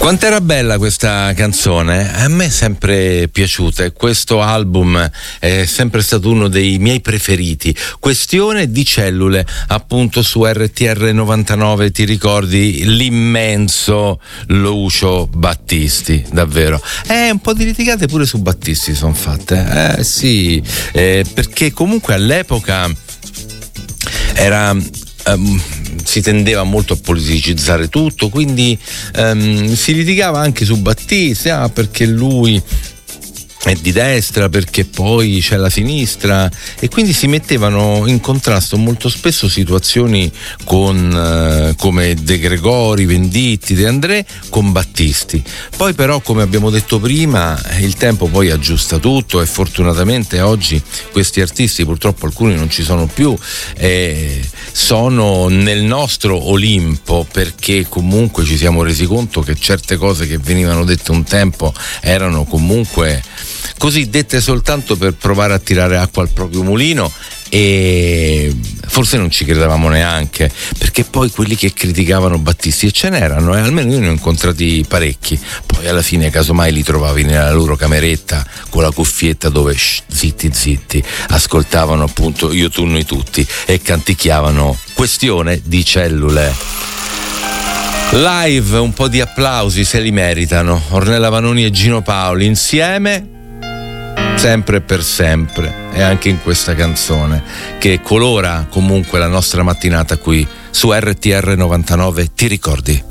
Quant'era bella questa canzone? A me è sempre piaciuta e questo album è sempre stato uno dei miei preferiti. Questione di cellule, appunto su RTR 99, ti ricordi l'immenso Lucio Battisti, davvero. Un po' di litigate pure su Battisti sono fatte, sì, perché comunque all'epoca era... si tendeva molto a politicizzare tutto, quindi si litigava anche su Battisti, perché lui è di destra, perché poi c'è la sinistra, e quindi si mettevano in contrasto molto spesso situazioni con come De Gregori, Venditti, De André con Battisti. Poi però, come abbiamo detto prima, il tempo poi aggiusta tutto e fortunatamente oggi questi artisti, purtroppo alcuni non ci sono più, sono nel nostro Olimpo, perché comunque ci siamo resi conto che certe cose che venivano dette un tempo erano comunque così dette soltanto per provare a tirare acqua al proprio mulino, e forse non ci credevamo neanche, perché poi quelli che criticavano Battisti, e ce n'erano, almeno io ne ho incontrati parecchi, poi alla fine casomai li trovavi nella loro cameretta con la cuffietta dove zitti ascoltavano appunto Io, tu, noi tutti e canticchiavano Questione di cellule. Live, un po' di applausi se li meritano. Ornella Vanoni e Gino Paoli insieme, sempre e per sempre, e anche in questa canzone che colora comunque la nostra mattinata qui su RTR 99, ti ricordi?